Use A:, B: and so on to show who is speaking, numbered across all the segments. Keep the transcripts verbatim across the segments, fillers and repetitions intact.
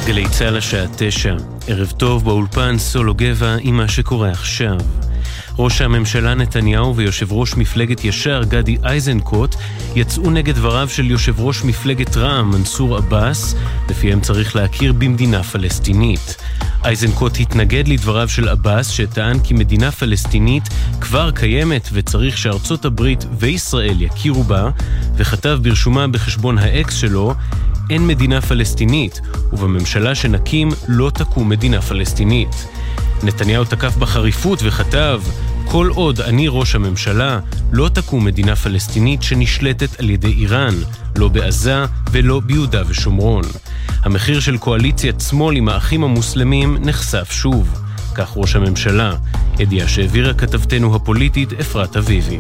A: גלי צהל השעה תשע, ערב טוב באולפן סולו גבע עם מה שקורה עכשיו. ראש הממשלה נתניהו ויושב ראש מפלגת ישר גדי איזנקוט יצאו נגד דבריו של יושב ראש מפלגת רע"מ מנסור עבאס, לפיהם צריך להכיר במדינה פלסטינית. איזנקוט התנגד לדבריו של עבאס שטען כי מדינה פלסטינית כבר קיימת וצריך שארצות הברית וישראל יכירו בה, וכתב ברשומה בחשבון האקס שלו: אין מדינה פלסטינית, ובממשלה שנקים לא תקום מדינה פלסטינית. נתניהו תקף בחריפות וכתב: כל עוד אני ראש הממשלה, לא תקום מדינה פלסטינית שנשלטת על ידי איראן, לא בעזה ולא ביהודה ושומרון. המחיר של קואליציית שמאל עם האחים המוסלמים נחשף שוב. כך ראש הממשלה. ידיעה שהעבירה כתבתנו הפוליטית אפרת אביבי.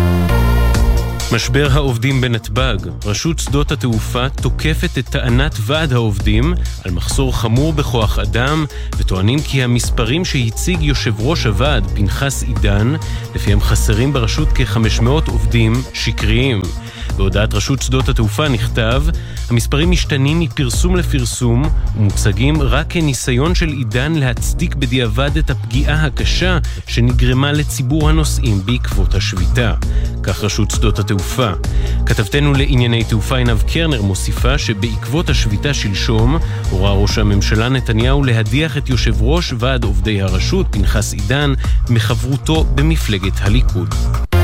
A: משבר העובדים בנתב"ג. רשות שדות התעופה תוקפת את טענת ועד העובדים על מחסור חמור בכוח אדם, וטוענים כי המספרים שהציג יושב ראש הוועד פנחס עידן, לפיהם חסרים ברשות כ-חמש מאות עובדים, שקריים. בהודעת רשות שדות התעופה נכתב: המספרים משתנים מפרסום לפרסום ומוצגים רק כניסיון של עידן להצדיק בדיעבד את הפגיעה הקשה שנגרמה לציבור הנוסעים בעקבות השביתה. כך רשות שדות התעופה. כתבתנו לענייני תעופה עינב קרנר מוסיפה שבעקבות השביתה שלשום הורה ראש הממשלה נתניהו להדיח את יושב ראש ועד עובדי הרשות פנחס עידן מחברותו במפלגת הליכוד.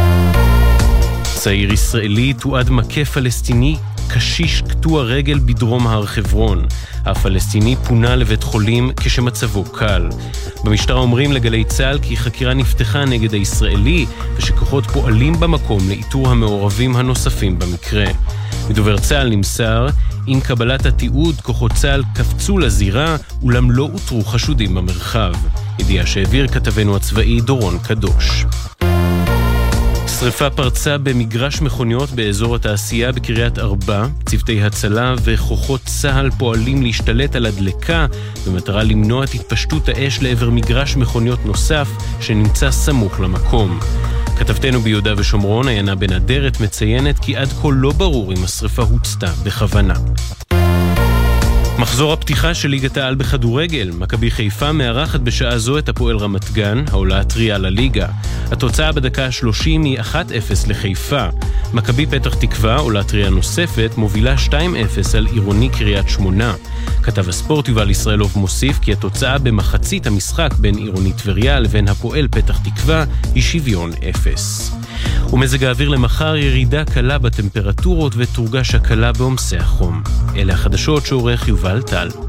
A: צעיר ישראלי תועד מכה פלסטיני קשיש קטוע רגל בדרום הר חברון. הפלסטיני פונה לבית חולים כשמצבו קל. במשטרה אומרים לגלי צהל כי חקירה נפתחה נגד הישראלי ושכוחות פועלים במקום לאיתור המעורבים הנוספים במקרה. מדובר צהל נמסר: עם קבלת התיעוד כוחות צהל קפצו לזירה אולם לא אותרו חשודים במרחב. ידיעה שהעביר כתבנו הצבאי דורון קדוש. שריפה פרצה במגרש מכוניות באזור התעשייה בקריית ארבע. צוותי הצלה וכוחות צהל פועלים להשתלט על הדלקה במטרה למנוע את התפשטות האש לעבר מגרש מכוניות נוסף שנמצא סמוך למקום. כתבתנו ביהודה ושומרון עיינה בן אדרת מציינת כי עד כה לא ברור אם השריפה הוצתה בכוונה. מחזור הפתיחה של ליגת העל בכדורגל. מכבי חיפה מארחת בשעה זו את הפועל רמת גן, העולה הטריה לליגה. התוצאה בדקה ה-שלושים היא אחת אפס לחיפה. מכבי פתח תקווה, עולה טריה נוספת, מובילה שתיים אפס על עירוני קריית שמונה. כתב הספורט יובל ישראלוב מוסיף כי התוצאה במחצית המשחק בין עירוני טבריה לבין הפועל פתח תקווה היא שוויון אפס. ומזג האוויר למחר ירידה קלה בטמפרטורות ותורגש הקלה בעומסי החום. אלה החדשות שעורך יובל טל.